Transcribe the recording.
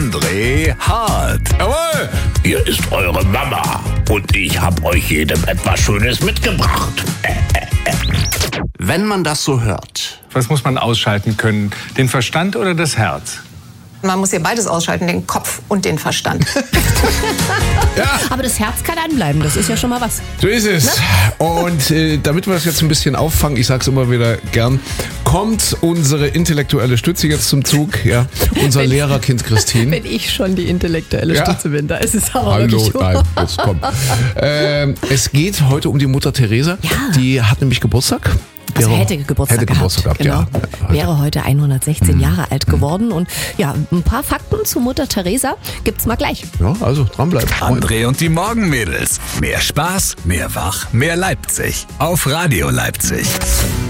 André Hart. Jawohl, hier ist eure Mama und ich habe euch jedem etwas Schönes mitgebracht. Wenn man das so hört. Was muss man ausschalten können? Den Verstand oder das Herz? Man muss hier beides ausschalten, den Kopf und den Verstand. Ja. Aber das Herz kann anbleiben, das ist ja schon mal was. So ist es. Und damit wir das jetzt ein bisschen auffangen, ich sag's immer wieder gern, kommt unsere intellektuelle Stütze jetzt zum Zug. Ja, unser Lehrerkind Christine. Wenn ich schon die intellektuelle Stütze bin, da ist es aber Hallo, wirklich so. nein, jetzt komm. Es geht heute um die Mutter Teresa. Ja. Die hat nämlich Geburtstag. Also hätte Geburtstag gehabt, genau. ja. Wäre heute 116 Jahre alt geworden. Und ja, ein paar Fakten zu Mutter Teresa gibt's mal gleich. Ja, also dranbleiben. André und die Morgenmädels. Mehr Spaß, mehr Wach, mehr Leipzig. Auf Radio Leipzig.